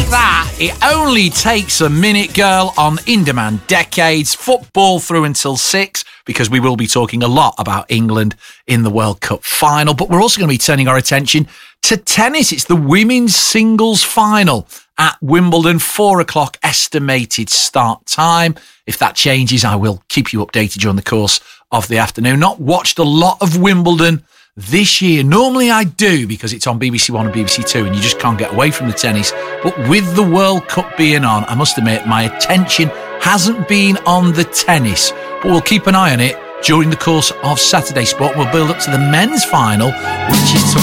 like that? It only takes a minute, girl, on In Demand Decades. Football through until 6, because we will be talking a lot about England in the World Cup final. But we're also going to be turning our attention to tennis. It's the women's singles final at Wimbledon, 4 o'clock estimated start time. If that changes, I will keep you updated during the course of the afternoon. Not watched a lot of Wimbledon this year. Normally I do, because it's on BBC One and BBC Two and you just can't get away from the tennis. But with the World Cup being on, I must admit my attention hasn't been on the tennis. But we'll keep an eye on it during the course of Saturday Sport. We'll build up to the men's final, which is